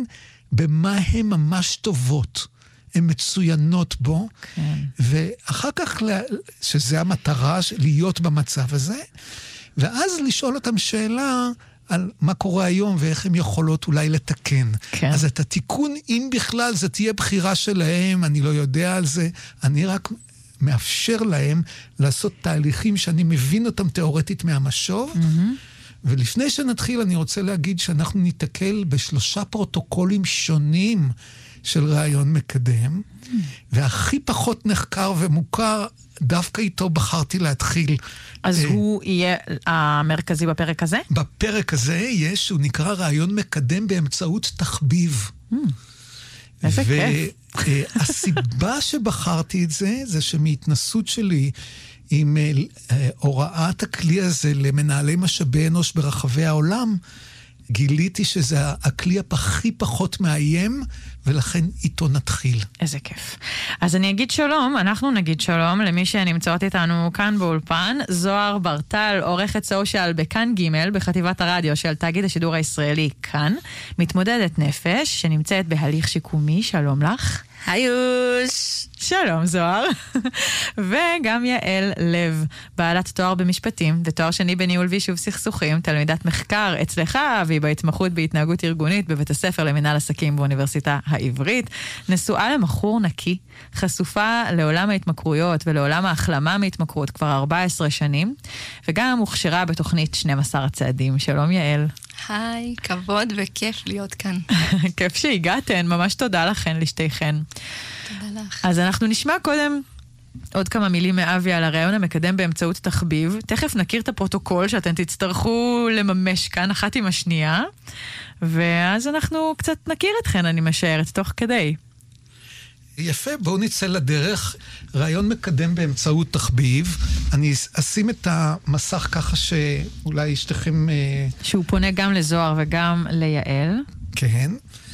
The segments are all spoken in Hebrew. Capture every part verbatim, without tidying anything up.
במה הן ממש טובות. הן מצוינות בו, כן. ואחר כך, שזה המטרה, להיות במצב הזה, ואז לשאול אותם שאלה על מה קורה היום, ואיך הן יכולות אולי לתקן. כן. אז את התיקון, אם בכלל, זה תהיה בחירה שלהם, אני לא יודע על זה, אני רק מאפשר להם לעשות תהליכים שאני מבין אותם תיאורטית מהמשוב, mm-hmm. ולפני שנתחיל, אני רוצה להגיד שאנחנו ניתקל בשלושה פרוטוקולים שונים של רעיון מקדם, mm. והכי פחות נחקר ומוכר, דווקא איתו בחרתי להתחיל. אז uh, הוא יהיה המרכזי בפרק הזה? בפרק הזה יש, הוא נקרא רעיון מקדם באמצעות תחביב. Mm. איזה כיף. והסיבה שבחרתי את זה, זה שמהתנסות שלי, עם uh, הוראת הכלי הזה למנהלי משאבי אנוש ברחבי העולם, גיליתי שזה הכלי הכי פחות מאיים, ולכן איתו נתחיל. איזה כיף. אז אני אגיד שלום, אנחנו נגיד שלום למי שנמצאות איתנו כאן באולפן, זוהר ברטל, עורכת סושיאל בכאן ג' בחטיבת הרדיו של תאגיד השידור הישראלי כאן, מתמודדת נפש שנמצאת בהליך שיקומי, שלום לך. היוש! שלום זוהר. וגם יעל לב, בעלת תואר במשפטים ותואר שני בניהול ויישוב סכסוכים, תלמידת מחקר אצלך, והיא בהתמחות בהתנהגות ארגונית בבית הספר למנהל עסקים באוניברסיטה העברית, נשואה למחור נקי, חשופה לעולם ההתמכרויות ולעולם ההחלמה מהתמכרות כבר ארבע עשרה שנים, וגם הוכשרה בתוכנית שנים עשר הצעדים. שלום יעל. היי, כבוד וכיף להיות כאן. כיף שהגעתן, ממש תודה לכן לשתיכן. תודה לך. אז אנחנו נשמע קודם עוד כמה מילים מאבי על הרעיון המקדם באמצעות תחביב. תכף נכיר את הפרוטוקול שאתן תצטרכו לממש כאן אחת עם השנייה, ואז אנחנו קצת נכיר אתכן, אני משערת, תוך כדי. יפה, בואו נצא לדרך. רעיון מקדם באמצעות תחביב. אני אשים את המסך ככה שאולי ישתכם... שהוא פונה גם לזוהר וגם ליעל. כן.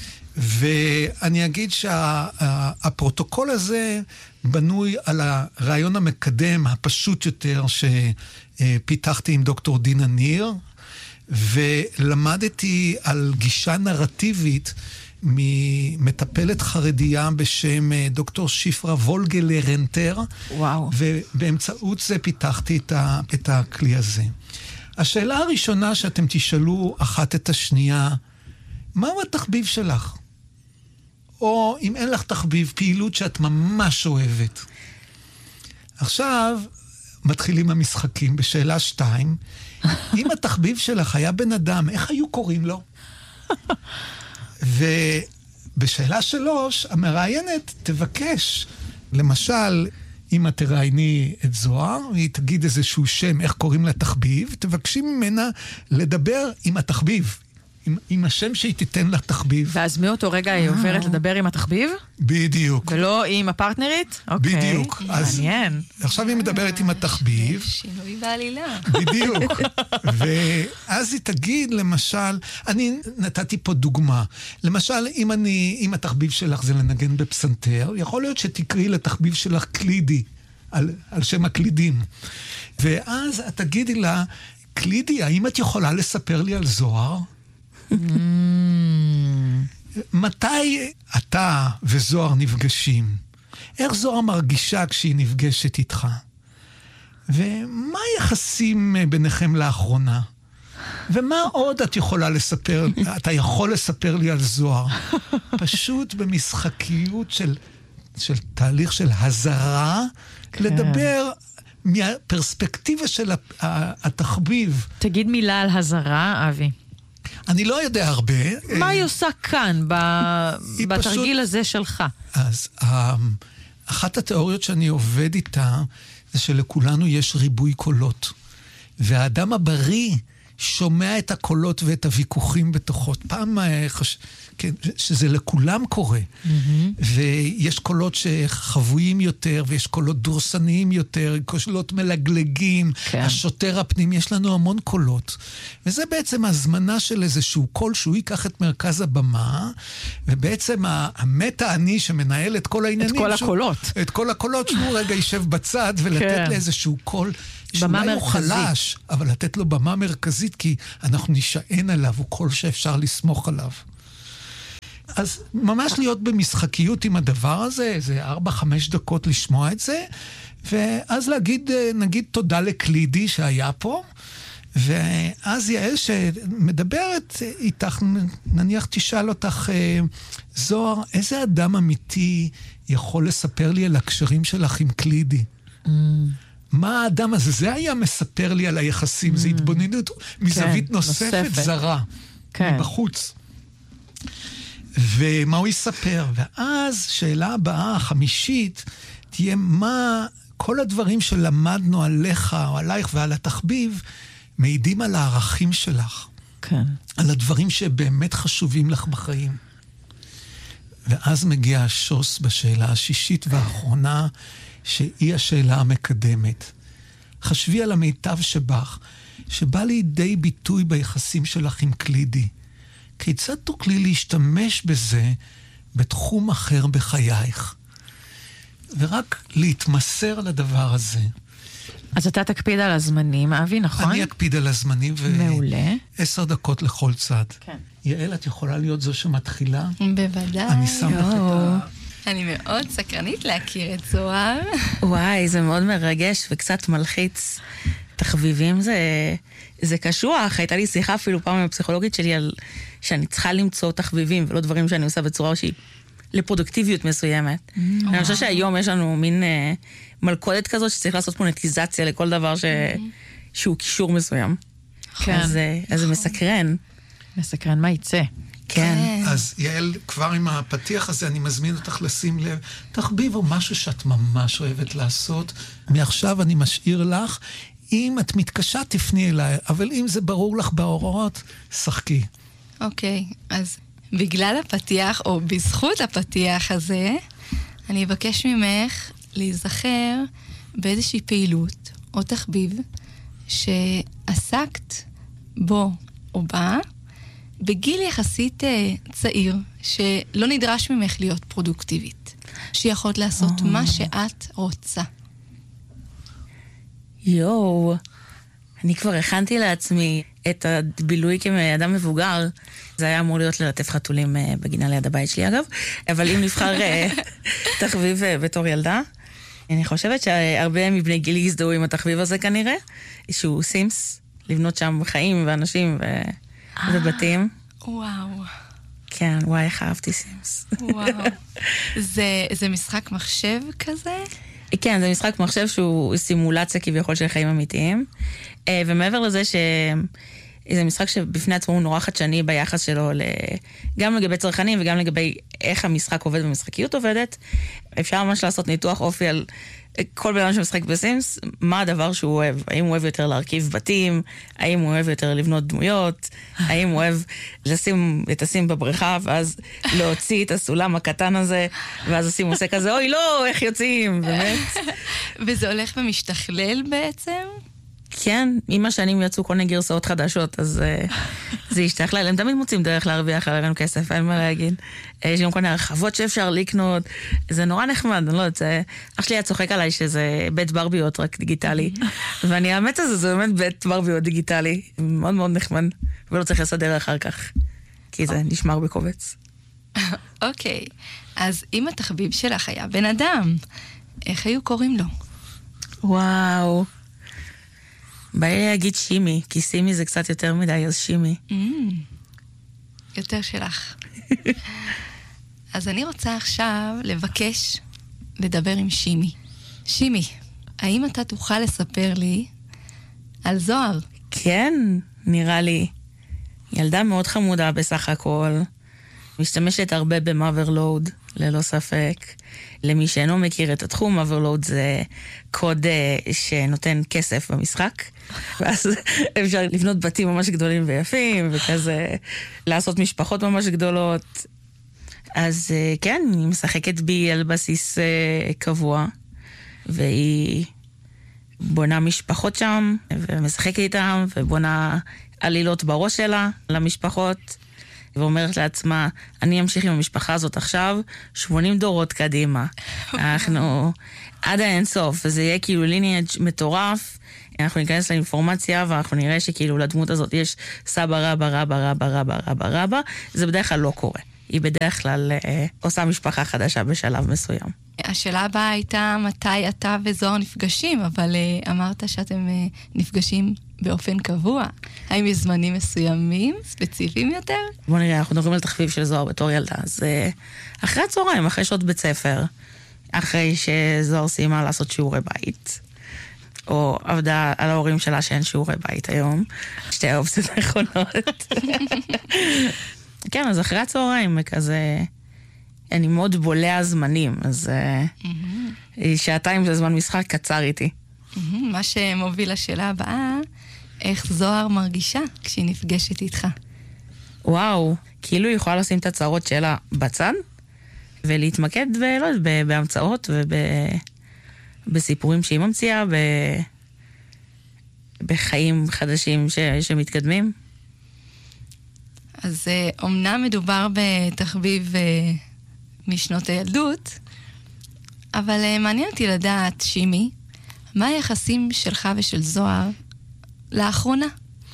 ואני אגיד שהפרוטוקול הזה בנוי על הרעיון המקדם הפשוט יותר שפיתחתי עם דוקטור דינה ניר, ולמדתי על גישה נרטיבית ממטפלת חרדיה בשם דוקטור שפרה וולגלרנטר, וואו. ובאמצעות זה פיתחתי את, ה, את הכלי הזה. השאלה הראשונה שאתם תשאלו אחת את השנייה, מהו התחביב שלך? או אם אין לך תחביב, פעילות שאת ממש אוהבת. עכשיו מתחילים המשחקים בשאלה שתיים, אם התחביב שלך היה בן אדם, איך היו קוראים לו? ובשאלה שלוש, המראיינת תבקש, למשל, אם את תראייני את זוהר, היא תגיד איזשהו שם, איך קוראים לה תחביב, תבקשי ממנה לדבר עם התחביב, עם, עם השם שהיא תיתן לה תחביב. ואז מאותו רגע היא עוברת לדבר עם התחביב? בדיוק. ולא עם הפרטנרית? אוקיי. בדיוק. מעניין. עכשיו היא מדברת עם התחביב. שינוי בעלילה. בדיוק. ואז היא תגיד, למשל, אני נתתי פה דוגמה. למשל, אם אני, אם התחביב שלך זה לנגן בפסנתר, יכול להיות שתקראי לתחביב שלך קלידי, על, על שם הקלידים. ואז את תגידי לה, קלידי, האם את יכולה לספר לי על זוהר? מתי אתה וזוהר נפגשים? איך זוהר מרגישה כשהיא נפגשת איתך? ומה היחסים ביניכם לאחרונה? ומה עוד את יכולה לספר, אתה יכול לספר לי על זוהר? פשוט במשחקיות של, של תהליך של הזרה, כן. לדבר מהפרספקטיבה של התחביב. תגיד מילה על הזרה, אבי. אני לא יודע הרבה. מה היא עושה כאן, בתרגיל הזה שלך? אז אחת התיאוריות שאני עובד איתה, זה שלכולנו יש ריבוי קולות. והאדם הבריא שומע את הקולות ואת הוויכוחים בתוכו. פעם חש... כן, שזה לכולם קורה. Mm-hmm. ויש קולות שחבויים יותר, ויש קולות דורסניים יותר, קולות מלגלגים, כן. השוטר הפנים, יש לנו המון קולות. וזה בעצם הזמנה של איזשהו קול שהוא ייקח את מרכז הבמה, ובעצם המטה אני שמנהל את כל העניינים. את כל שהוא, הקולות. את כל הקולות, שהוא רגע יישב בצד, ולתת כן. לאיזשהו קול, שאולי הוא חלש, אבל לתת לו במה מרכזית, כי אנחנו נשען עליו, הוא קול שאפשר לסמוך עליו. אז ממש להיות במשחקיות עם הדבר הזה, איזה ארבע, חמש דקות לשמוע את זה, ואז להגיד, נגיד תודה לקלידי שהיה פה, ואז יעל שמדברת איתך, נניח תשאל אותך, זוהר, איזה אדם אמיתי יכול לספר לי על הקשרים שלך עם קלידי? Mm. מה האדם הזה? זה היה מספר לי על היחסים, mm. זה התבוננות מזווית כן, נוספת, נוספת זרה, כן. מבחוץ. ומה הוא יספר? ואז שאלה הבאה, החמישית, תהיה מה כל הדברים שלמדנו עליך או עלייך ועל התחביב, מעידים על הערכים שלך. כן. על הדברים שבאמת חשובים לך בחיים. ואז מגיע השוס בשאלה השישית והאחרונה, שהיא השאלה המקדמת. חשבי על המיטב שבך, שבא לידי ביטוי ביחסים שלך עם קלידי. כיצד תוכלי להשתמש בזה בתחום אחר בחייך? ורק להתמסר לדבר הזה. אז אתה תקפיד על הזמנים, אבי, נכון? אני אקפיד על הזמנים, מעולה. ועשר דקות לכל צד. כן. יעל, את יכולה להיות זו שמתחילה? בוודאי. אני שם לך את ה... אני מאוד סקרנית להכיר את זוהר. וואי, זה מאוד מרגש וקצת מלחיץ. תחביבים זה, זה קשוח. הייתה לי שיחה אפילו פעם עם הפסיכולוגית שלי על שאני צריכה למצוא תחביבים, ולא דברים שאני עושה בצורה שהיא לפרודוקטיביות מסוימת. אני חושב שהיום יש לנו מין מלכודת כזאת שצריך לעשות מונטיזציה לכל דבר שהוא קישור מסוים. אז זה מסקרן. מסקרן מה יצא. כן. אז יעל, כבר עם הפתיח הזה, אני מזמין אותך לשים לב, תחביב או משהו שאת ממש אוהבת לעשות. מעכשיו אני משאיר לך, אם את מתקשה, תפני אליי, אבל אם זה ברור לך בהוראות, שחקי. אוקיי, אז בגלל הפתיח, או בזכות הפתיח הזה, אני אבקש ממך להיזכר באיזושהי פעילות או תחביב שעסקת בו או בה, בגיל יחסית צעיר, שלא נדרש ממך להיות פרודוקטיבית, שיכולת לעשות oh. מה שאת רוצה. יואו, אני כבר הכנתי לעצמי את הבילוי כאדם מבוגר. זה היה אמור להיות ללטף חתולים בגינה ליד הבית שלי אגב, אבל אם נבחר תחביב בתור ילדה, אני חושבת שהרבה מבני גילי יזדהו עם התחביב הזה כנראה, שהוא סימס, לבנות שם חיים ואנשים ו... ובתים. וואו. כן, וואי, איך אהבתי סימס. וואו. זה, זה משחק מחשב כזה? כן, זה משחק מחשב שהוא סימולציה כביכול של חיים אמיתיים. ומעבר לזה שזה משחק שבפני עצמו הוא נורא חדשני ביחס שלו, גם לגבי צרכנים וגם לגבי איך המשחק עובד ומשחקיות עובדת. אפשר ממש לעשות ניתוח אופי על כל בן אדם שמשחק בסימס, מה הדבר שהוא אוהב? האם הוא אוהב יותר להרכיב בתים? האם הוא אוהב יותר לבנות דמויות? האם הוא אוהב לשים, לשים בבריכה, ואז להוציא את הסולם הקטן הזה, ואז עושים עושה כזה, אוי לא, איך יוצאים? באמת. וזה הולך ומשתכלל בעצם? כן, עם השנים יצאו כל מיני גרסאות חדשות, אז זה ישתכלל. הם תמיד מוצאים דרך להרוויח עליהם כסף, אין מה להגיד. יש גם כל מיני הרחבות שאפשר לקנות, זה נורא נחמד, אני לא יודעת, אח שלי היה צוחק עליי שזה בית ברביות רק דיגיטלי, ואני האמת הזה, זה באמת בית ברביות דיגיטלי, מאוד מאוד נחמד, ולא צריך לסדר אחר כך, כי זה נשמר בקובץ. אוקיי, אז אם התחביב שלך היה בן אדם, איך היו קוראים לו? וואו. בא לי להגיד שימי, כי שימי זה קצת יותר מדי, אז שימי. Mm, יותר שלך. אז אני רוצה עכשיו לבקש לדבר עם שימי. שימי, האם אתה תוכל לספר לי על זוהר? כן, נראה לי. ילדה מאוד חמודה בסך הכל. משתמשת הרבה במאברלוד, ללא ספק. למי שאינו מכיר את התחום, מאברלוד זה קוד שנותן כסף במשחק, ואז אפשר לבנות בתים ממש גדולים ויפים, וכזה לעשות משפחות ממש גדולות. אז כן, היא משחקת בי על בסיס קבוע, והיא בונה משפחות שם, ומשחקת איתם, ובונה עלילות בראש שלה למשפחות, ואומרת לעצמה, אני אמשיך עם המשפחה הזאת עכשיו, שמונים דורות קדימה. אנחנו עד האינסוף, וזה יהיה כאילו ליניאג' מטורף, אנחנו ניכנס לאינפורמציה, ואנחנו נראה שכאילו לדמות הזאת יש סבא רבא רבא רבא רבא רבא רבא, זה בדרך כלל לא קורה. היא בדרך כלל אה, עושה משפחה חדשה בשלב מסוים. השאלה הבאה הייתה מתי אתה וזוהר נפגשים, אבל uh, אמרת שאתם uh, נפגשים באופן קבוע. האם יש זמנים מסוימים, ספציפיים יותר? בוא נראה, אנחנו מדברים על תחביב של זוהר בתור ילדה. אז uh, אחרי הצהריים, אחרי שעות בית ספר, אחרי שזוהר סיימה לעשות שיעורי בית, או עבדה על ההורים שלה שאין שיעורי בית היום, שתי האופציות נכונות. כן, אז אחרי הצהריים, כזה... אני מאוד בולע זמנים, אז mm-hmm. שעתיים זה זמן משחק קצר איתי. Mm-hmm. מה שמוביל לשאלה הבאה, איך זוהר מרגישה כשהיא נפגשת איתך? וואו, כאילו היא יכולה לשים את הצערות שלה בצד, ולהתמקד ב, לא, ב, בהמצאות ובסיפורים שהיא ממציאה, ב, בחיים חדשים ש, שמתקדמים. אז אומנם מדובר בתחביב... משנות הילדות, אבל uh, מעניין אותי לדעת, שימי, מה היחסים שלך ושל זוהר לאחרונה?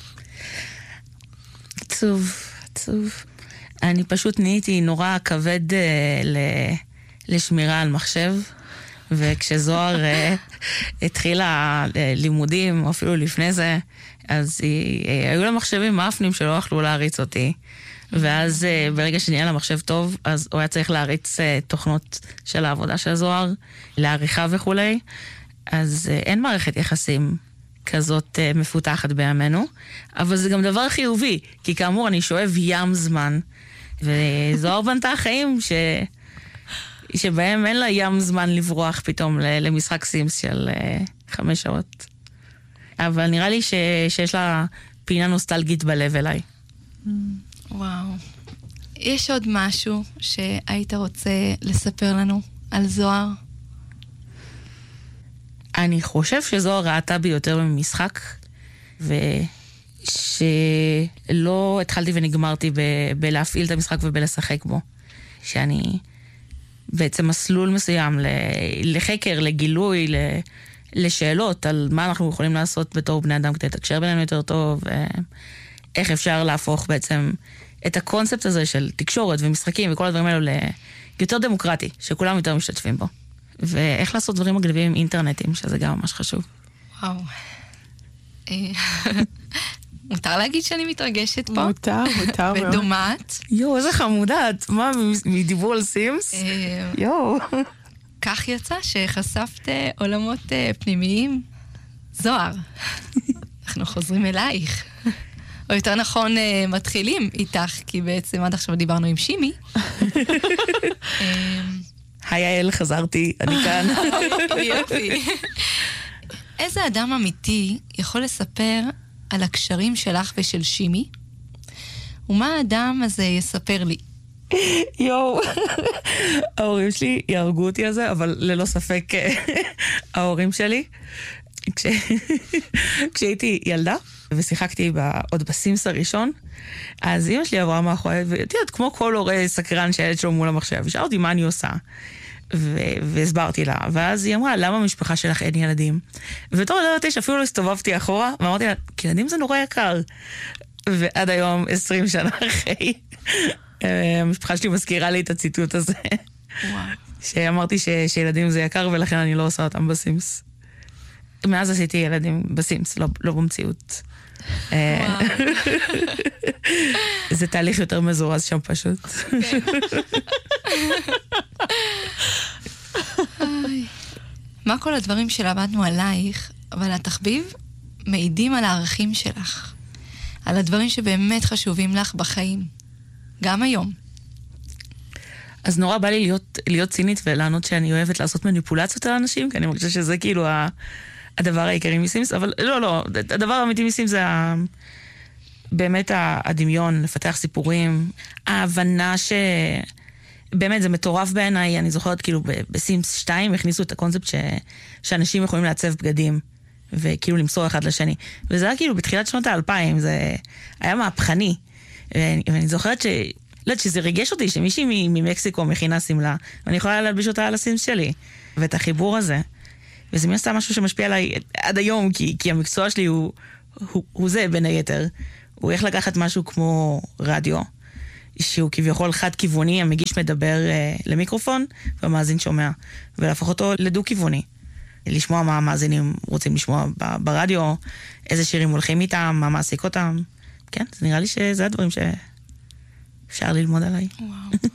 עצוב, עצוב. אני פשוט נהייתי נורא כבד uh, ל- לשמירה על מחשב, וכשזוהר uh, התחילה uh, לימודים, או אפילו לפני זה, אז היא, uh, היו לה מחשבים מאפנים שלא יכלו להריץ אותי. ואז ברגע שנהיה לה מחשב טוב, אז הוא היה צריך להריץ תוכנות של העבודה של זוהר, לעריכה וכולי. אז אין מערכת יחסים כזאת מפותחת בימינו, אבל זה גם דבר חיובי, כי כאמור אני שואב ים זמן, וזוהר בנתה חיים ש... שבהם אין לה ים זמן לברוח פתאום למשחק סימס של חמש שעות. אבל נראה לי ש... שיש לה פינה נוסטלגית בלב אליי. וואו. יש עוד משהו שהיית רוצה לספר לנו על זוהר? אני חושב שזוהר ראתה בי יותר ממשחק, ושלא התחלתי ונגמרתי ב- בלהפעיל את המשחק ובלשחק בו. שאני בעצם מסלול מסוים לחקר, לגילוי, לשאלות על מה אנחנו יכולים לעשות בתור בני אדם כדי לתקשר בינינו יותר טוב, איך אפשר להפוך בעצם את הקונספט הזה של תקשורת ומשחקים וכל הדברים האלו ליותר דמוקרטי, שכולם יותר משתתפים בו. ואיך לעשות דברים מגניבים עם אינטרנטים, שזה גם ממש חשוב. וואו. מותר להגיד שאני מתרגשת פה? מותר, מותר מאוד. ודומעת. יואו, איזה חמודת. מה, מדיבור על סימס? יואו. כך יצא שחשפת עולמות פנימיים. זוהר, אנחנו חוזרים אלייך. או יותר נכון, מתחילים איתך, כי בעצם עד עכשיו דיברנו עם שימי. היי יעל, חזרתי, אני כאן. יופי. איזה אדם אמיתי יכול לספר על הקשרים שלך ושל שימי? ומה האדם הזה יספר לי? יואו, ההורים שלי יהרגו אותי על זה, אבל ללא ספק ההורים שלי. כש... כשהייתי ילדה, ושיחקתי עוד בסימס הראשון, אז אמא שלי עברה מאחורי, ותראית, כמו כל הורה סקרן שהילד שלו מול המחשב, ושאל אותי מה אני עושה, ו... והסברתי לה, ואז היא אמרה, למה במשפחה שלך אין ילדים? ובתור ילדה תשע אפילו לא הסתובבתי אחורה, ואמרתי לה, כי ילדים זה נורא יקר. ועד היום, עשרים שנה אחרי, המשפחה שלי מזכירה לי את הציטוט הזה. וואו. שאמרתי ש... שילדים זה יקר, ולכן אני לא עושה אותם בסימס. מאז עשיתי ילדים בסימס, לא, לא במציאות. זה תהליך יותר מזורז שם פשוט. מה כל הדברים שלמדנו עלייך, אבל התחביב מעידים על הערכים שלך, על הדברים שבאמת חשובים לך בחיים, גם היום. אז נורא בא לי להיות, להיות צינית ולענות שאני אוהבת לעשות מניפולציות על אנשים, כי אני מרגישה שזה כאילו ה... הדבר העיקרי מסימס, אבל לא, לא, הדבר האמיתי מסימס זה ה... באמת הדמיון, לפתח סיפורים, ההבנה ש... באמת זה מטורף בעיניי, אני זוכרת כאילו בסימס שתיים הכניסו את הקונספט ש... שאנשים יכולים לעצב בגדים, וכאילו למסור אחד לשני. וזה היה כאילו בתחילת שנות האלפיים, זה היה מהפכני. ואני, ואני זוכרת ש... לא יודעת שזה ריגש אותי, שמישהי ממקסיקו מכינה סמלה, ואני יכולה להלביש אותה על הסימס שלי, ואת החיבור הזה. וזה מייסה משהו שמשפיע עליי עד היום, כי, כי המקצוע שלי הוא, הוא, הוא זה בין היתר. הוא איך לקחת משהו כמו רדיו, שהוא כביכול חד-כיווני, המגיש מדבר uh, למיקרופון, והמאזין שומע, ולהפוך אותו לדו-כיווני. לשמוע מה המאזינים רוצים לשמוע ברדיו, איזה שירים הולכים איתם, מה מעסיק אותם. כן, זה נראה לי שזה הדברים שאפשר ללמוד עליי. וואו.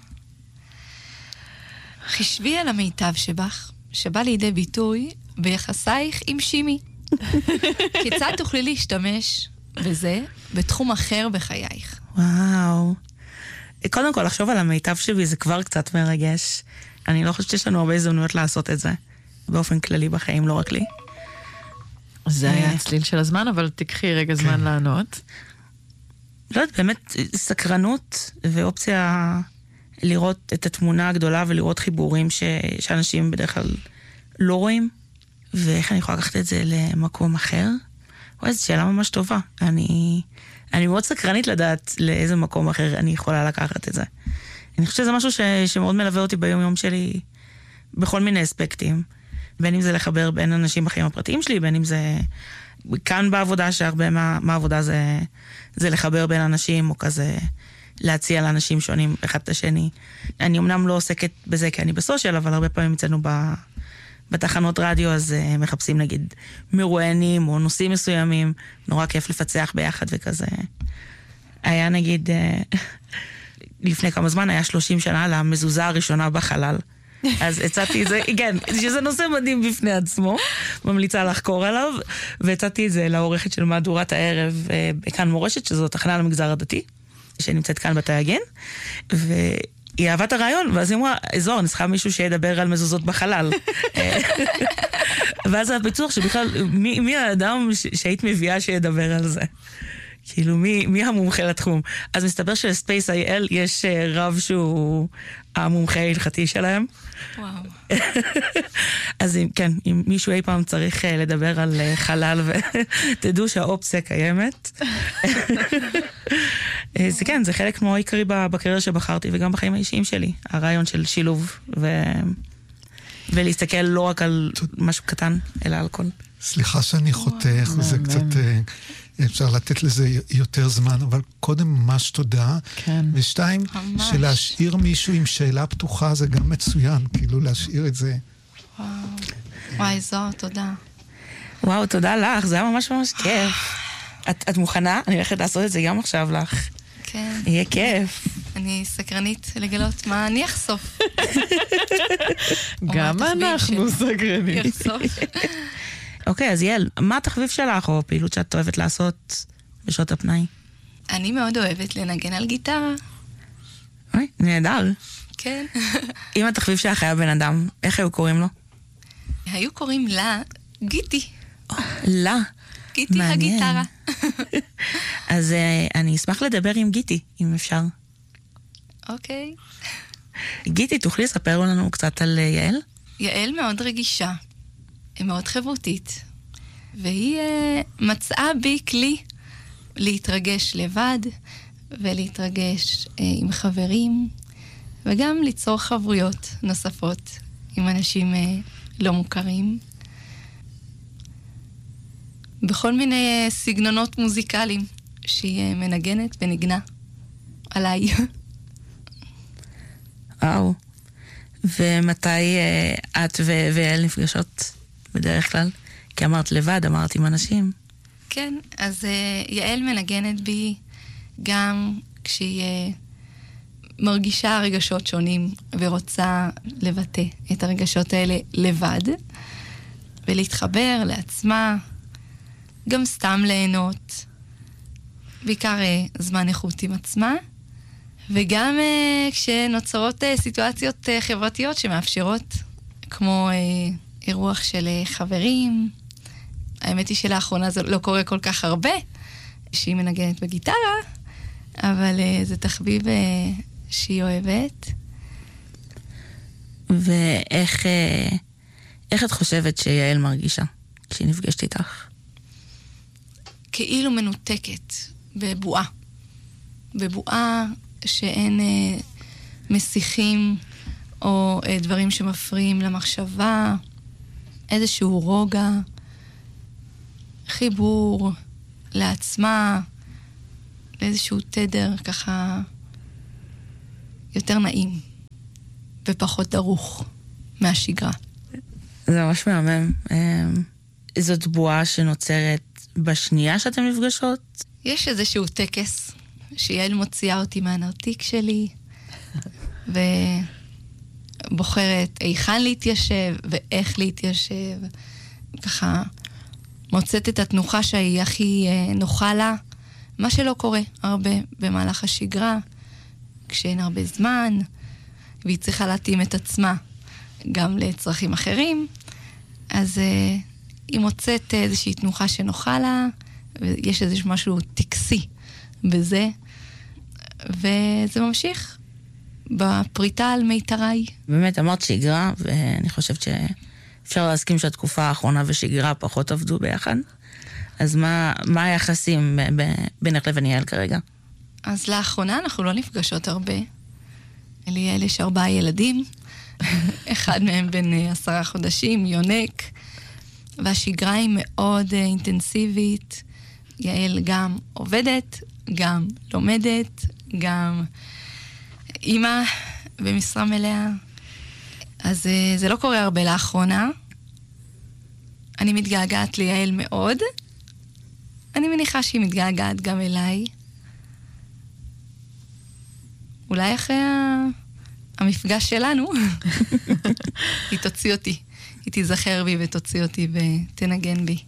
חשבי על המיטב שבך, שבא לידי ביטוי ביחסייך עם שימי. כיצד תוכלי להשתמש בזה בתחום אחר בחייך? וואו. קודם כל, לחשוב על המיטב שבי זה כבר קצת מרגש. אני לא חושבת שיש לנו הרבה הזדמנויות לעשות את זה. באופן כללי בחיים, לא רק לי. זה היה הצליל של הזמן, אבל תקחי רגע זמן לענות. לא יודעת, באמת סקרנות ואופציה לראות את התמונה הגדולה ולראות חיבורים ש... שאנשים בדרך כלל לא רואים, ואיך אני יכולה לקחת את זה למקום אחר. וואי, זו שאלה ממש טובה. אני, אני מאוד סקרנית לדעת לאיזה מקום אחר אני יכולה לקחת את זה. אני חושבת שזה משהו ש... שמאוד מלווה אותי ביום יום שלי בכל מיני אספקטים. בין אם זה לחבר בין אנשים בחיים הפרטיים שלי, בין אם זה כאן בעבודה, שהרבה מה, מהעבודה זה, זה לחבר בין אנשים, או כזה להציע לאנשים שונים אחד את השני. אני אמנם לא עוסקת בזה כי אני בסושיאל, אבל הרבה פעמים אצלנו ב, בתחנות רדיו, אז uh, מחפשים נגיד מרואיינים או נושאים מסוימים, נורא כיף לפצח ביחד וכזה. היה נגיד, uh, לפני כמה זמן, היה שלושים שנה למזוזה הראשונה בחלל. אז הצעתי את זה, כן, שזה נושא מדהים בפני עצמו, ממליצה לחקור עליו, והצעתי את זה לעורכת של מהדורת הערב כאן מורשת, שזו תחנה למגזר הדתי, שנמצאת כאן בתאגן, והיא אהבה את הרעיון, ואז היא אמרה, זוהר, נצחה מישהו שידבר על מזוזות בחלל. ואז הפיצוח שבכלל, מי, מי האדם שהיית מביאה שידבר על זה? כאילו, מי, מי המומחה לתחום? אז מסתבר שלספייס איי אל יש רב שהוא המומחה ההלכתי שלהם. וואו. אז כן, אם מישהו אי פעם צריך לדבר על חלל, ותדעו שהאופציה קיימת. זה כן, זה חלק מאוד עיקרי בקריירה שבחרתי, וגם בחיים האישיים שלי. הרעיון של שילוב, ו... ולהסתכל לא רק על משהו קטן, אלא על כל. סליחה שאני חותך, זה קצת... אפשר לתת לזה יותר זמן, אבל קודם ממש תודה. כן. ושתיים, ממש. שלהשאיר מישהו עם שאלה פתוחה זה גם מצוין, כאילו להשאיר את זה. וואו. וואי, זוהר, תודה. וואו, תודה לך, זה היה ממש ממש כיף. את, את מוכנה? אני הולכת לעשות את זה גם עכשיו לך. כן. יהיה כיף. אני סקרנית לגלות מה אני אחשוף. גם אנחנו סקרנים. יחשוף. אוקיי, אז יעל, מה התחביב שלך, או פעילות שאת אוהבת לעשות בשעות הפנאי? אני מאוד אוהבת לנגן על גיטרה. אוי, נהדר. כן. אם התחביב שלך היה בן אדם, איך היו קוראים לו? היו קוראים לה גיטי. לה. גיטי הגיטרה. אז אני אשמח לדבר עם גיטי, אם אפשר. אוקיי. גיטי, תוכלי לספר לנו קצת על יעל? יעל מאוד רגישה. היא מאוד חברותית, והיא uh, מצאה בי כלי להתרגש לבד, ולהתרגש uh, עם חברים, וגם ליצור חברויות נוספות עם אנשים uh, לא מוכרים, בכל מיני uh, סגנונות מוזיקליים שהיא uh, מנגנת ונגנה עליי. וואו. ומתי uh, את ו- ויעל נפגשות? בדרך כלל, כי אמרת לבד, אמרת עם אנשים. כן, אז uh, יעל מנגנת בי גם כשהיא uh, מרגישה רגשות שונים ורוצה לבטא את הרגשות האלה לבד, ולהתחבר לעצמה, גם סתם ליהנות, בעיקר uh, זמן איכות עם עצמה, וגם uh, כשנוצרות uh, סיטואציות uh, חברתיות שמאפשרות, כמו... Uh, אירוח של חברים. האמת היא שלאחרונה זה לא קורה כל כך הרבה, שהיא מנגנת בגיטרה, אבל uh, זה תחביב uh, שהיא אוהבת. ואיך uh, איך את חושבת שיעל מרגישה כשהיא נפגשת איתך? כאילו מנותקת, בבועה. בבועה שאין uh, מסיכים או uh, דברים שמפריעים למחשבה, איזשהו רוגע, חיבור לעצמה, לאיזשהו תדר ככה יותר נעים ופחות דרוך מהשגרה. זה ממש מהמם. זאת בועה שנוצרת בשנייה שאתם נפגשות? יש איזשהו טקס שיעל מוציאה אותי מהנרתיק שלי, ובוחרת היכן להתיישב ואיך להתיישב. ככה מוצאת את התנוחה שהיא הכי נוחה לה, מה שלא קורה הרבה במהלך השגרה, כשאין הרבה זמן, והיא צריכה להתאים את עצמה גם לצרכים אחרים, אז uh, היא מוצאת איזושהי תנוחה שנוחה לה, ויש איזשהו משהו טקסי בזה, וזה ממשיך בפריטה על מיתרי. באמת, אמרת שגרה, ואני חושבת שאפשר להסכים שהתקופה האחרונה ושגרה פחות עבדו ביחד. אז מה, מה היחסים בינך לבין יעל כרגע? אז לאחרונה אנחנו לא נפגשות הרבה. ליעל יש ארבעה ילדים, אחד מהם בן עשרה חודשים, יונק, והשגרה היא מאוד אינטנסיבית. יעל גם עובדת, גם לומדת, גם אימא במשרה מלאה. אז זה לא קורה הרבה לאחרונה. אני מתגעגעת ליעל מאוד. אני מניחה שהיא מתגעגעת גם אליי. אולי אחרי המפגש שלנו, היא תוציא אותי. היא תיזכר בי ותוציא אותי ותנגן בי.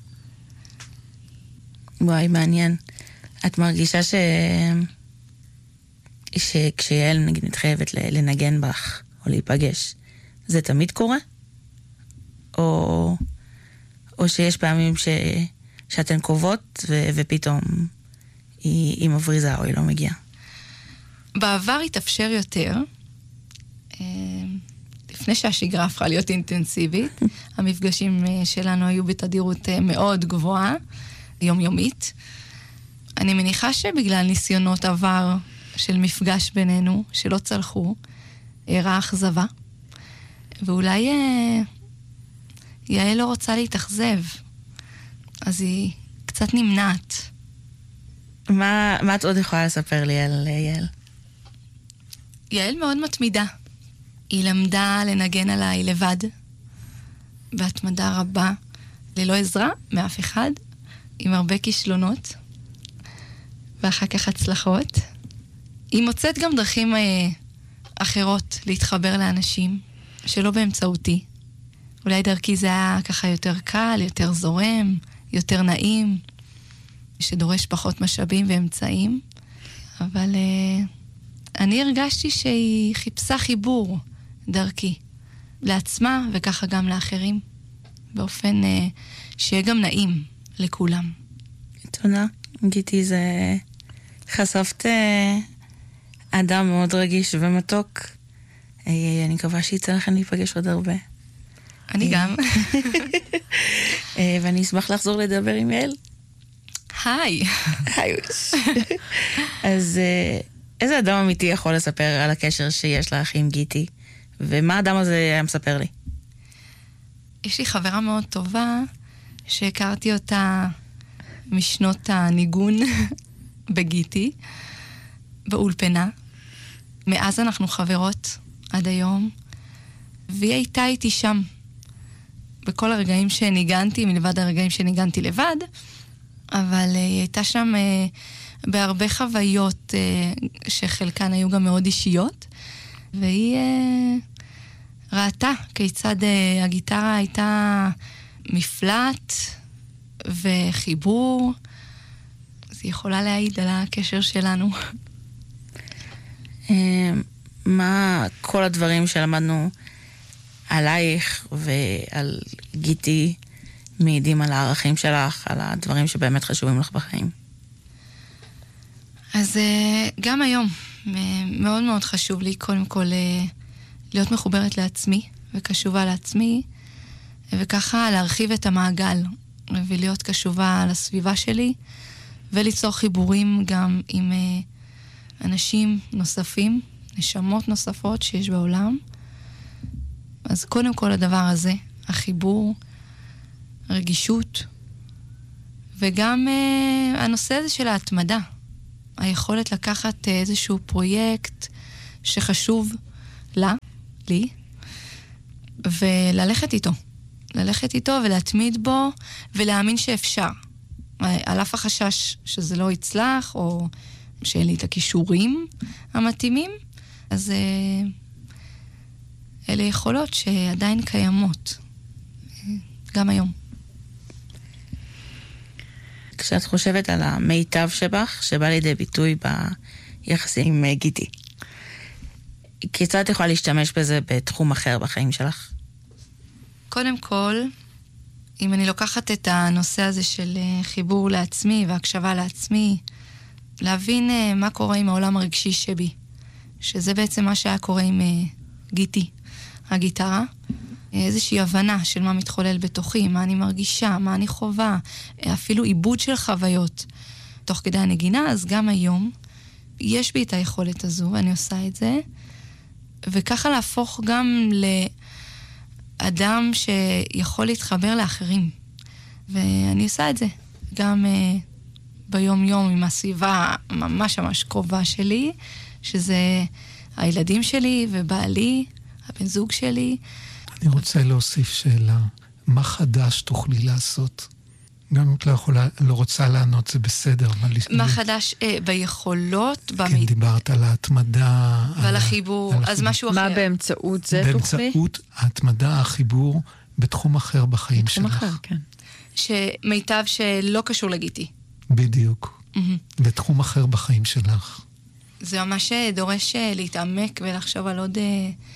וואי, מעניין. את מרגישה ש... שכשיעל נגיד מתחייבת לנגן בך או להיפגש, זה תמיד קורה? או, או שיש פעמים ש... שאתן קובעות ו... ופתאום היא... היא מבריזה או היא לא מגיעה? בעבר התאפשר יותר, לפני שהשגרה הפכה להיות אינטנסיבית. המפגשים שלנו היו בתדירות מאוד גבוהה, יומיומית. אני מניחה שבגלל ניסיונות עבר של מפגש בינינו, שלא צלחו, הראה אכזבה. ואולי יעל לא רוצה להתאכזב, אז היא קצת נמנעת. מה, מה את עוד יכולה לספר לי על יעל? יעל מאוד מתמידה. היא למדה לנגן עליי לבד, בהתמדה רבה, ללא עזרה מאף אחד, עם הרבה כישלונות, ואחר כך הצלחות. היא מוצאת גם דרכים אה, אחרות להתחבר לאנשים, שלא באמצעותי. אולי דרכי זה היה ככה יותר קל, יותר זורם, יותר נעים, שדורש פחות משאבים ואמצעים, אבל אה, אני הרגשתי שהיא חיפשה חיבור דרכי, לעצמה וככה גם לאחרים, באופן אה, שיהיה גם נעים לכולם. תודה, גיטי, זה חשפת אה, אדם מאוד רגיש ומתוק. אה, אני מקווה שיצא לכם להיפגש עוד הרבה. אני גם. אה, ואני אשמח לחזור לדבר עם יעל. היי. היי. אז אה, איזה אדם אמיתי יכול לספר על הקשר שיש לך עם גיטי? ומה האדם הזה היה מספר לי? יש לי חברה מאוד טובה, שהכרתי אותה משנות הניגון בגיטי, באולפנה. מאז אנחנו חברות עד היום, והיא הייתה איתי שם. בכל הרגעים שניגנתי, מלבד הרגעים שניגנתי לבד, אבל uh, היא הייתה שם uh, בהרבה חוויות uh, שחלקן היו גם מאוד אישיות, והיא uh, ראתה כיצד uh, הגיטרה הייתה מפלט וחיבור, אז היא יכולה להעיד על הקשר שלנו. מה כל הדברים שלמדנו עלייך ועל גיטי מעידים על הערכים שלך, על הדברים שבאמת חשובים לך בחיים? אז גם היום מאוד מאוד חשוב לי קודם כל להיות מחוברת לעצמי וקשובה לעצמי, וככה להרחיב את המעגל ולהיות קשובה לסביבה שלי, וליצור חיבורים גם עם אנשים נוספים, נשמות נוספות שיש בעולם. אז קודם כל הדבר הזה, החיבור, רגישות, וגם uh, הנושא הזה של ההתמדה. היכולת לקחת uh, איזשהו פרויקט שחשוב לה, לי, וללכת איתו. ללכת איתו ולהתמיד בו ולהאמין שאפשר. על אף החשש שזה לא יצלח, או שאין לי את הכישורים המתאימים, אז אלה יכולות שעדיין קיימות, גם היום. כשאת חושבת על המיטב שבך, שבא לידי ביטוי ביחסים עם גיטי, כיצד את יכולה להשתמש בזה בתחום אחר בחיים שלך? קודם כל, אם אני לוקחת את הנושא הזה של חיבור לעצמי והקשבה לעצמי, להבין מה קורה עם העולם הרגשי שבי, שזה בעצם מה שהיה קורה עם גיטי, הגיטרה, איזושהי הבנה של מה מתחולל בתוכי, מה אני מרגישה, מה אני חובה, אפילו עיבוד של חוויות תוך כדי הנגינה. אז גם היום יש בי את היכולת הזו, ואני עושה את זה, וככה להפוך גם לאדם שיכול להתחבר לאחרים. ואני עושה את זה גם uh, ביום יום עם הסביבה ממש ממש קרובה שלי, שזה הילדים שלי ובעלי, הבן זוג שלי. אני רוצה להוסיף שאלה, מה חדש תוכלי לעשות? גם אם את לא יכולה, לא רוצה לענות, זה בסדר. מה חדש אה, ביכולות? כן, במ... דיברת על ההתמדה. ועל החיבור, על אז משהו אחר. מה באמצעות זה תוכלי? באמצעות ההתמדה, החיבור, בתחום אחר בחיים שלך. בתחום אחר, כן. שמיטב שלא קשור לגיטי. בדיוק. Mm-hmm. בתחום אחר בחיים שלך. זה ממש דורש להתעמק ולחשוב על עוד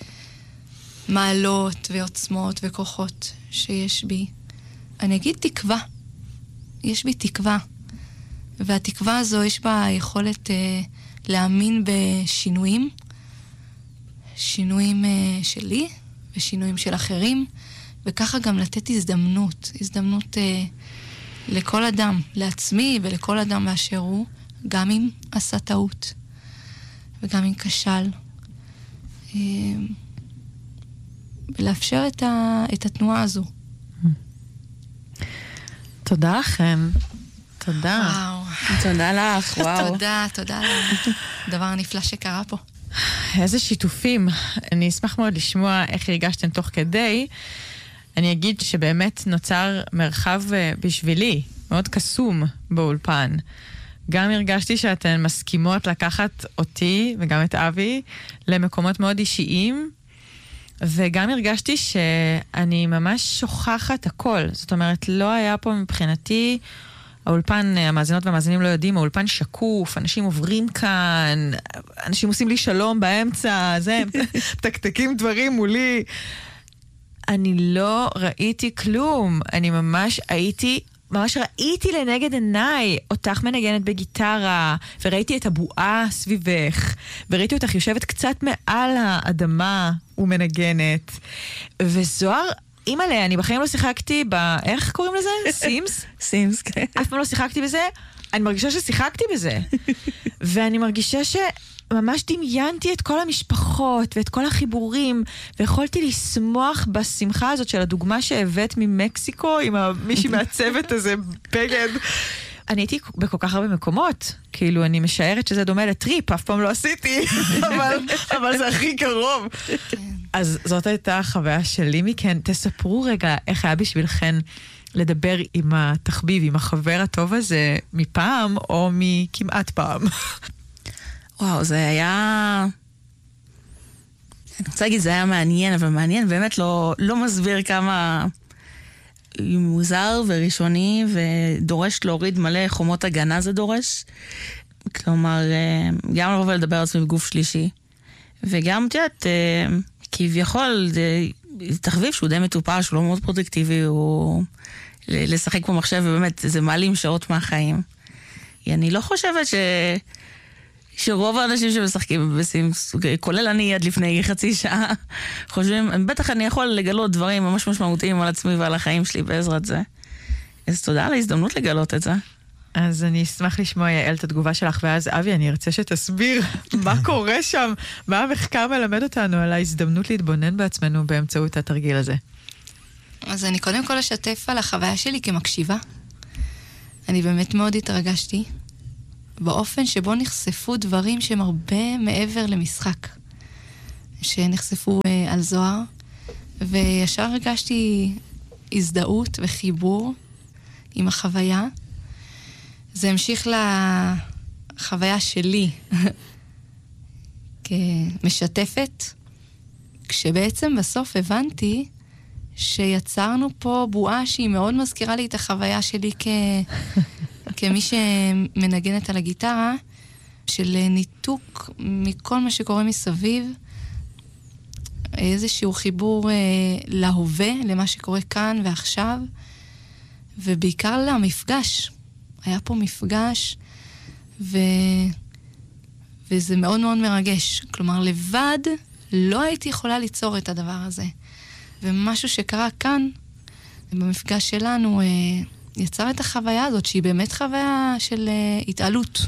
מעלות ועוצמות וכוחות שיש בי. אני אגיד תקווה. יש בי תקווה. והתקווה הזו יש בה יכולת אה, להאמין בשינויים. שינויים אה, שלי ושינויים של אחרים. וככה גם לתת הזדמנות. הזדמנות אה, לכל אדם, לעצמי ולכל אדם באשר הוא. גם אם עשה טעות. וגם אם כשל. אה, ולאפשר את, ה, את התנועה הזו. תודה לכם. תודה. וואו. תודה לך, וואו. תודה, תודה. דבר הנפלא שקרה פה. איזה שיתופים. אני אשמח מאוד לשמוע איך הרגשתם תוך כדי. אני אגיד שבאמת נוצר מרחב בשבילי, מאוד קסום באולפן. גם הרגשתי שאתן מסכימות לקחת אותי וגם את אבי למקומות מאוד אישיים, וגם הרגשתי שאני ממש שוכחת הכל. זאת אומרת, לא היה פה מבחינתי, האולפן, המאזינות והמאזינים לא יודעים, האולפן שקוף, אנשים עוברים כאן, אנשים עושים לי שלום באמצע, זה, תקתקים דברים מולי. אני לא ראיתי כלום. אני ממש הייתי, ממש ראיתי לנגד עיניי אותך מנגנת בגיטרה, וראיתי את הבועה סביבך, וראיתי אותך יושבת קצת מעל האדמה ומנגנת. וזוהר, אימא'לה, אני בחיים לא שיחקתי ב... איך קוראים לזה? סימס? סימס, כן. אף פעם לא שיחקתי בזה. אני מרגישה ששיחקתי בזה. ואני מרגישה שממש דמיינתי את כל המשפחות ואת כל החיבורים, ויכולתי לשמוח בשמחה הזאת של הדוגמה שהבאת ממקסיקו, עם מישהי מהצוות הזה, בגד. אני הייתי בכל כך הרבה מקומות, כאילו אני משערת שזה דומה לטריפ, אף פעם לא עשיתי, אבל, אבל זה הכי קרוב. אז זאת הייתה החוויה שלי מכן. תספרו רגע איך היה בשבילכן לדבר עם התחביב, עם החבר הטוב הזה, מפעם או מכמעט פעם. וואו, זה היה... אני רוצה להגיד, זה היה מעניין, אבל מעניין באמת לא, לא מסביר כמה מוזר וראשוני, ודורש להוריד מלא חומות הגנה זה דורש. כלומר, גם לבוא ולדבר על עצמי בגוף שלישי, וגם, תיאת, כביכול, זה תחביב שהוא די מטופל, שהוא לא מאוד פרודקטיבי, הוא לשחק במחשב, ובאמת, זה מעלים שעות מהחיים. אני לא חושבת ש... שרוב האנשים שמשחקים בסימס, כולל אני עד לפני חצי שעה, חושבים, בטח אני יכול לגלות דברים ממש משמעותיים על עצמי ועל החיים שלי בעזרת זה. אז תודה על ההזדמנות לגלות את זה. אז אני אשמח לשמוע, יעל, את התגובה שלך, ואז אבי, אני ארצה שתסביר מה קורה שם, מה המחקר מלמד אותנו על ההזדמנות להתבונן בעצמנו באמצעות התרגיל הזה. אז אני קודם כל אשתף על החוויה שלי כמקשיבה. אני באמת מאוד התרגשתי, באופן שבו נחשפו דברים שהם הרבה מעבר למשחק. שנחשפו על זוהר, וישר הרגשתי הזדהות וחיבור עם החוויה. זה המשיך לחוויה שלי כמשתפת, כשבעצם בסוף הבנתי שיצרנו פה בועה שהיא מאוד מזכירה לי את החוויה שלי כ... כמי שמנגנת על הגיטרה, של ניתוק מכל מה שקורה מסביב, איזשהו חיבור אה, להווה, למה שקורה כאן ועכשיו, ובעיקר למפגש. היה פה מפגש, ו... וזה מאוד מאוד מרגש. כלומר, לבד לא הייתי יכולה ליצור את הדבר הזה. ומשהו שקרה כאן, במפגש שלנו, אה, יצר את החוויה הזאת, שהיא באמת חוויה של אה, התעלות.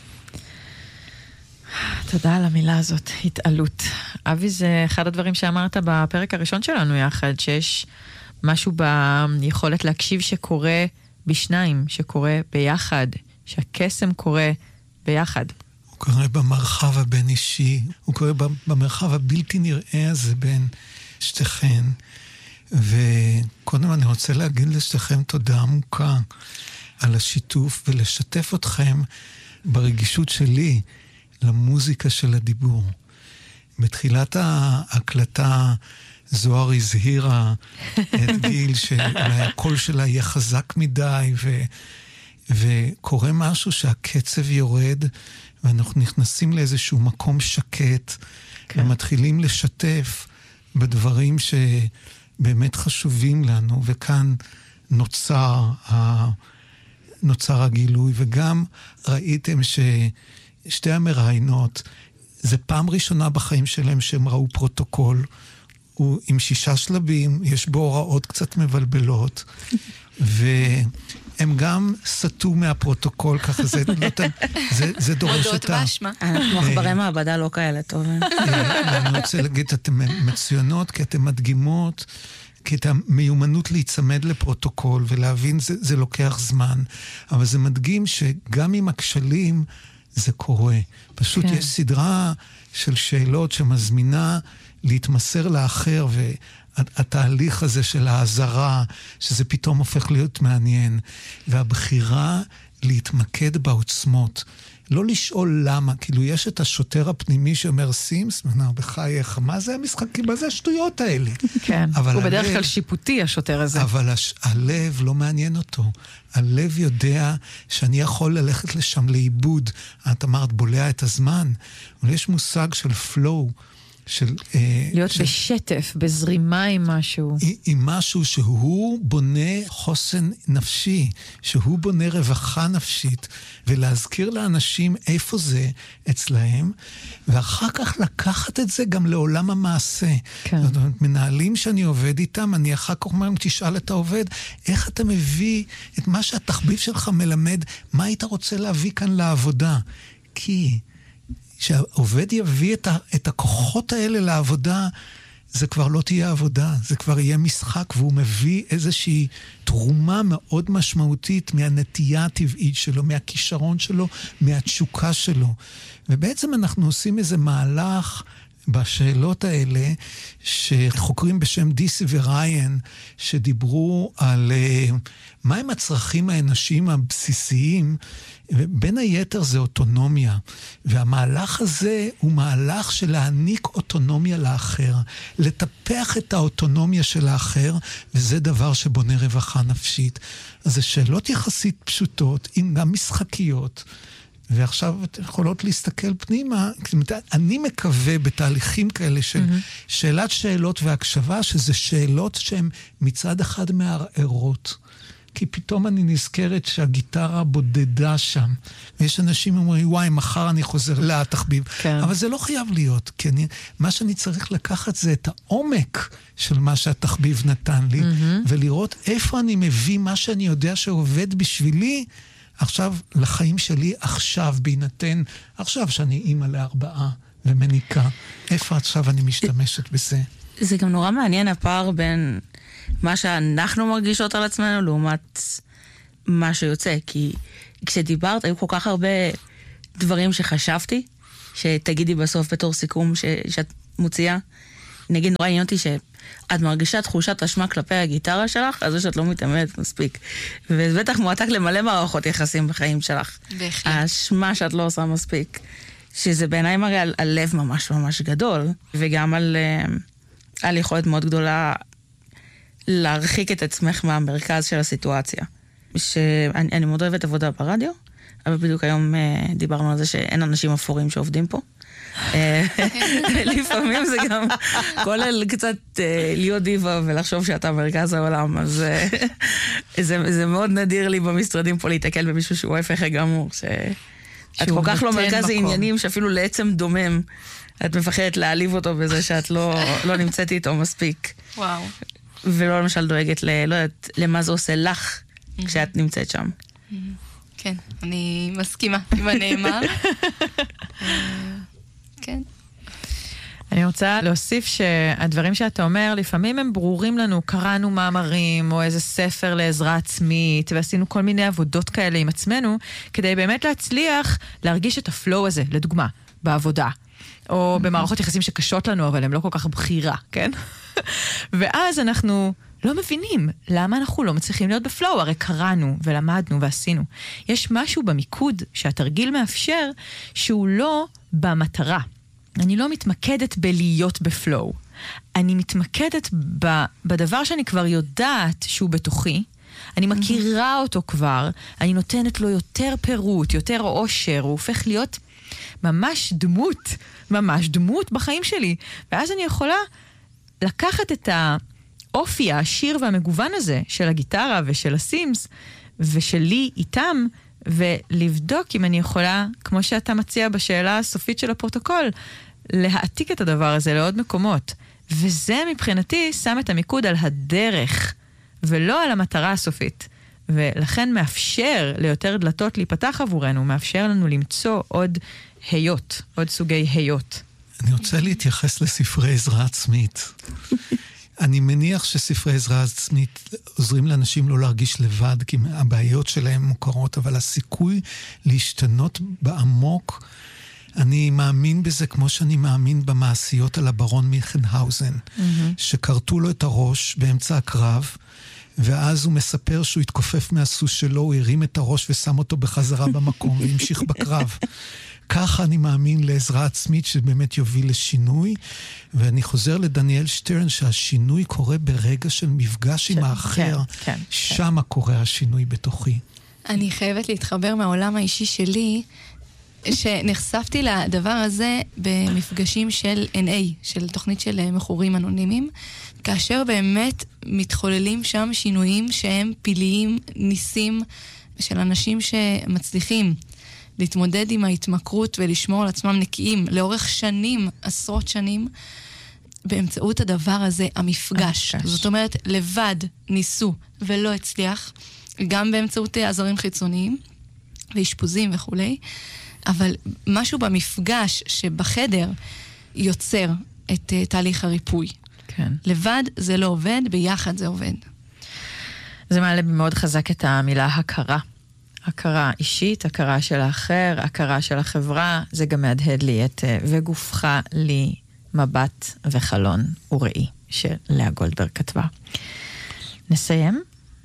תודה על המילה הזאת, התעלות. אבי, זה אחד הדברים שאמרת בפרק הראשון שלנו יחד, שיש משהו ביכולת להקשיב שקורה בשניים, שקורה ביחד, שהקסם קורה ביחד. הוא קורה במרחב הבין אישי, הוא קורה במרחב הבלתי נראה הזה בין שתיכן. וקודם אני רוצה להגיד לשתיכם תודה עמוקה על השיתוף ולשתף אתכם ברגישות שלי למוזיקה של הדיבור. בתחילת ההקלטה זוהר הזהירה את גיל שאולי הקול שלה יהיה חזק מדי ו... וקורה משהו שהקצב יורד ואנחנו נכנסים לאיזשהו מקום שקט כן. ומתחילים לשתף בדברים שבאמת חשובים לנו, וכאן נוצר, ה... נוצר הגילוי, וגם ראיתם ששתי המראיינות, זה פעם ראשונה בחיים שלהם שהם ראו פרוטוקול, הוא עם שישה שלבים, יש בו הוראות קצת מבלבלות, והם גם סטו מהפרוטוקול, ככה זה, זה, זה דורש את ה... אנחנו מחברי מעבדה לא כאלה טובים. אני רוצה להגיד, אתם מצוינות, כי אתם מדגימות, כי את המיומנות להיצמד לפרוטוקול ולהבין, זה, זה לוקח זמן, אבל זה מדגים שגם עם הכשלים זה קורה. פשוט כן. יש סדרה של שאלות שמזמינה להתמסר לאחר, והתהליך הזה של ההזרה, שזה פתאום הופך להיות מעניין, והבחירה להתמקד בעוצמות. לא לשאול למה, כאילו יש את השוטר הפנימי שאומר, סימס, מנהר בחייך, מה זה המשחקים, מה זה השטויות האלה? כן, הוא בדרך כלל שיפוטי השוטר הזה. אבל הש... הלב לא מעניין אותו. הלב יודע שאני יכול ללכת לשם לאיבוד. את אמרת, בולע את הזמן. אבל יש מושג של flow, של... להיות של... בשטף, בזרימה עם משהו. עם משהו שהוא בונה חוסן נפשי, שהוא בונה רווחה נפשית, ולהזכיר לאנשים איפה זה אצלהם, ואחר כך לקחת את זה גם לעולם המעשה. כן. זאת אומרת, מנהלים שאני עובד איתם, אני אחר כך אומר, תשאל את העובד, איך אתה מביא את מה שהתחביב שלך מלמד, מה היית רוצה להביא כאן לעבודה? כי... שהעובד יביא את, ה, את הכוחות האלה לעבודה, זה כבר לא תהיה עבודה, זה כבר יהיה משחק, והוא מביא איזושהי תרומה מאוד משמעותית מהנטייה הטבעית שלו, מהכישרון שלו, מהתשוקה שלו. ובעצם אנחנו עושים איזה מהלך בשאלות האלה, שחוקרים בשם דיסי וריין, שדיברו על uh, מהם הצרכים האנושיים הבסיסיים, בין היתר זה אוטונומיה, והמהלך הזה הוא מהלך של להעניק אוטונומיה לאחר, לטפח את האוטונומיה של האחר, וזה דבר שבונה רווחה נפשית. אז זה שאלות יחסית פשוטות, גם משחקיות, ועכשיו אתם יכולות להסתכל פנימה, אני מקווה בתהליכים כאלה של mm-hmm. שאלת שאלות והקשבה, שזה שאלות שהן מצד אחד מערערות. כי פתאום אני נזכרת שהגיטרה בודדה שם. ויש אנשים אומרים, וואי, מחר אני חוזר לתחביב. כן. אבל זה לא חייב להיות. כי אני, מה שאני צריך לקחת זה את העומק של מה שהתחביב נתן לי, mm-hmm. ולראות איפה אני מביא מה שאני יודע שעובד בשבילי, עכשיו לחיים שלי, עכשיו בהינתן, עכשיו שאני אימא לארבעה ומניקה. איפה עכשיו אני משתמשת בזה? זה גם נורא מעניין הפער בין... מה שאנחנו מרגישות על עצמנו לעומת מה שיוצא, כי כשדיברת היו כל כך הרבה דברים שחשבתי, שתגידי בסוף בתור סיכום ש, שאת מוציאה. נגיד, נורא עניין אותי שאת מרגישה תחושת אשמה כלפי הגיטרה שלך, אז זה שאת לא מתאמנת מספיק. וזה בטח מועתק למלא מערכות יחסים בחיים שלך. בהחלט. האשמה שאת לא עושה מספיק. שזה בעיניי מראה על, על לב ממש ממש גדול, וגם על, על יכולת מאוד גדולה להרחיק את עצמך מהמרכז של הסיטואציה. שאני אני מאוד אוהבת עבודה ברדיו, אבל בדיוק היום דיברנו על זה שאין אנשים אפורים שעובדים פה. לפעמים זה גם כולל קצת להיות דיבה ולחשוב שאתה מרכז העולם, אז זה מאוד נדיר לי במשרדים פה להתקל במישהו שהוא ההפך הגמור, שאת כל כך לא מרכז העניינים שאפילו לעצם דומם את מפחדת להעליב אותו בזה שאת לא נמצאת איתו מספיק. וואו. ולא למשל דואגת לא יודעת למה זה עושה לך כשאת נמצאת שם. כן, אני מסכימה עם הנאמר. כן. אני רוצה להוסיף שהדברים שאתה אומר, לפעמים הם ברורים לנו, קראנו מאמרים או איזה ספר לעזרה עצמית, ועשינו כל מיני עבודות כאלה עם עצמנו, כדי באמת להצליח להרגיש את הפלואו הזה, לדוגמה, בעבודה, או במערכות יחסים שקשות לנו, אבל הן לא כל כך בחירה, כן? ואז אנחנו לא מבינים למה אנחנו לא מצליחים להיות בפלואו, הרי קראנו ולמדנו ועשינו. יש משהו במיקוד שהתרגיל מאפשר שהוא לא במטרה. אני לא מתמקדת בלהיות בפלואו. אני מתמקדת ב, בדבר שאני כבר יודעת שהוא בתוכי, אני מכירה אותו כבר, אני נותנת לו יותר פירוט, יותר עושר, הוא הופך להיות ממש דמות, ממש דמות בחיים שלי. ואז אני יכולה לקחת את האופי העשיר והמגוון הזה של הגיטרה ושל הסימס ושלי איתם, ולבדוק אם אני יכולה, כמו שאתה מציע בשאלה הסופית של הפרוטוקול, להעתיק את הדבר הזה לעוד מקומות. וזה מבחינתי שם את המיקוד על הדרך, ולא על המטרה הסופית. ולכן מאפשר ליותר דלתות להיפתח עבורנו, מאפשר לנו למצוא עוד היות, עוד סוגי היות. אני רוצה להתייחס לספרי עזרה עצמית. אני מניח שספרי עזרה עצמית עוזרים לאנשים לא להרגיש לבד, כי הבעיות שלהם מוכרות, אבל הסיכוי להשתנות בעמוק, אני מאמין בזה כמו שאני מאמין במעשיות על הברון מיכנהאוזן, mm-hmm. שקרתו לו את הראש באמצע הקרב, ואז הוא מספר שהוא התכופף מהסוס שלו, הוא הרים את הראש ושם אותו בחזרה במקום, והמשיך בקרב. ככה אני מאמין לעזרה עצמית שבאמת יוביל לשינוי, ואני חוזר לדניאל שטרן שהשינוי קורה ברגע של מפגש עם האחר, כן, כן, שמה כן. קורה השינוי בתוכי. אני חייבת להתחבר מהעולם האישי שלי, שנחשפתי לדבר הזה במפגשים של אן איי, של תוכנית של מכורים אנונימיים, כאשר באמת מתחוללים שם שינויים שהם פיליים, ניסים, של אנשים שמצליחים להתמודד עם ההתמכרות ולשמור על עצמם נקיים לאורך שנים, עשרות שנים, באמצעות הדבר הזה, המפגש. זאת אומרת, לבד ניסו ולא הצליח, גם באמצעות עזרים חיצוניים ואשפוזים וכולי, אבל משהו במפגש שבחדר יוצר את uh, תהליך הריפוי. כן. לבד זה לא עובד, ביחד זה עובד. זה מעלה מאוד חזק את המילה הכרה. הכרה אישית, הכרה של האחר, הכרה של החברה, זה גם מהדהד לי את uh, וגופך לי מבט וחלון וראי, שלאה גולדברג כתבה. נסיים?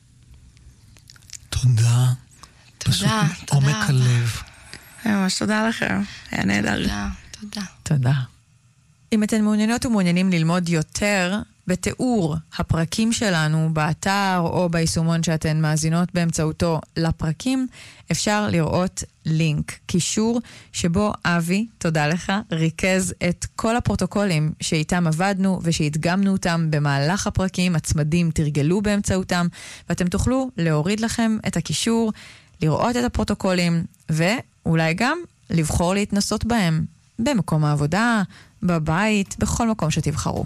תודה. תודה, פשוט תודה. עומק הלב. ממש תודה לכם, היה נהדר. תודה, תודה. תודה. אם אתן מעוניינות ומעוניינים ללמוד יותר בתיאור הפרקים שלנו באתר או ביישומון שאתן מאזינות באמצעותו לפרקים, אפשר לראות לינק, קישור שבו אבי, תודה לך, ריכז את כל הפרוטוקולים שאיתם עבדנו ושהתגמנו אותם במהלך הפרקים, הצמדים תרגלו באמצעותם, ואתם תוכלו להוריד לכם את הקישור, לראות את הפרוטוקולים ואולי גם לבחור להתנסות בהם במקום העבודה, בבית, בכל מקום שתבחרו.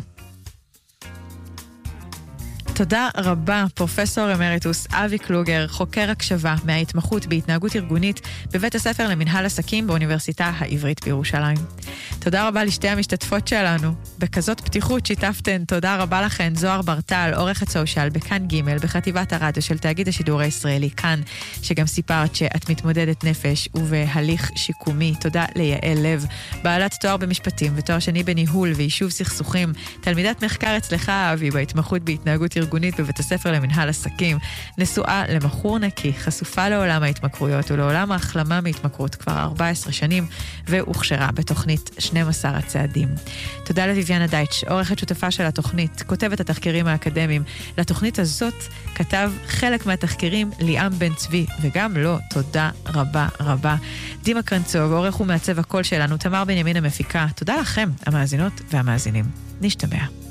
תודה רבה, פרופסור אמריטוס אבי קלוגר, חוקר הקשבה מההתמחות בהתנהגות ארגונית בבית הספר למנהל עסקים באוניברסיטה העברית בירושלים. תודה רבה לשתי המשתתפות שלנו, בכזאת פתיחות שיתפתן, תודה רבה לכן. זוהר ברטל, עורכת סושיאל בכאן ג' בחטיבת הרדיו של תאגיד השידור הישראלי כאן, שגם סיפרת שאת מתמודדת נפש ובהליך שיקומי. תודה ליעל לב, בעלת תואר במשפטים ותואר שני בניהול ויישוב סכסוכים, תלמידת מחקר אצלך אבי בהתמחות בהתנהגות ארגונית בבית הספר למנהל עסקים, נשואה למחור נקי, חשופה לעולם ההתמכרויות ולעולם ההחלמה מהתמכרות כבר ארבע עשרה שנים, והוכשרה בתוכנית שנים עשר הצעדים. תודה לויביאנה דייטש, עורכת שותפה של התוכנית, כותבת התחקירים האקדמיים. לתוכנית הזאת כתב חלק מהתחקירים ליאם בן צבי, וגם לו תודה רבה רבה. דימה קרנצוב, עורך ומעצב הקול שלנו, תמר בנימין המפיקה. תודה לכם, המאזינות והמאזינים. נשתמע.